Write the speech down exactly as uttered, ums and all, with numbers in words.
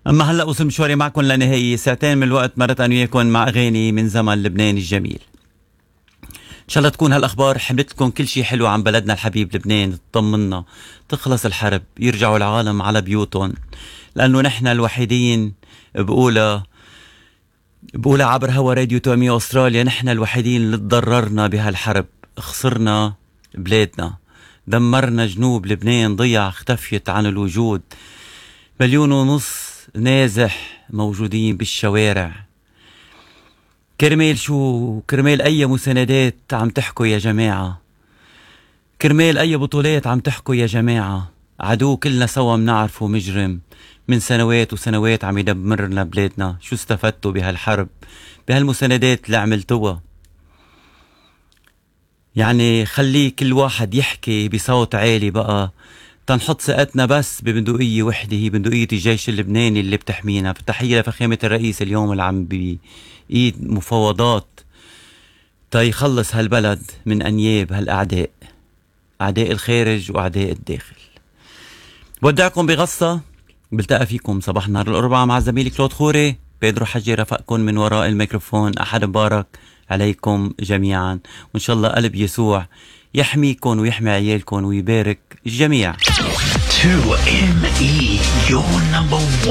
أما هلأ وصل مشواري معكم لنهاية ساعتين من الوقت، مرت أنا وياكم مع أغاني من زمن لبنان الجميل. إن شاء الله تكون هالأخبار حملت لكم كل شيء حلو عن بلدنا الحبيب لبنان، تطمنا، تخلص الحرب، يرجعوا العالم على بيوتهم، لأنه نحن الوحيدين بقولها بقولها عبر هوا راديو تومي أستراليا، نحن الوحيدين اللي تضررنا بهالحرب. خسرنا بلادنا، دمرنا جنوب لبنان، ضيع، اختفيت عن الوجود. مليون ونص نازح موجودين بالشوارع. كرمال شو؟ كرمال أي مساندات عم تحكوا يا جماعة؟ كرمال أي بطولات عم تحكوا يا جماعة؟ عدو كلنا سوا منعرفه مجرم، من سنوات وسنوات عم يدمرنا بلادنا. شو استفدتوا بهالحرب، بهالمساندات اللي عملتوها؟ يعني خلي كل واحد يحكي بصوت عالي بقى، تنحط ثقتنا بس ببندقية وحدة، هي بندقية الجيش اللبناني اللي بتحمينا. فتحية لفخامة الرئيس اليوم اللي عم بإيد مفاوضات تا يخلص هالبلد من أنياب هالأعداء، أعداء الخارج وأعداء الداخل. بودعكم بغصة، بلتقى فيكم صباح نهار الأربعاء مع زميلي كلود خوري. بيدرو حجي رفقكم من وراء الميكروفون. أحد مبارك عليكم جميعا، وإن شاء الله قلب يسوع يحميكم ويحمي عيالكم ويبارك الجميع. تو إم إي your number one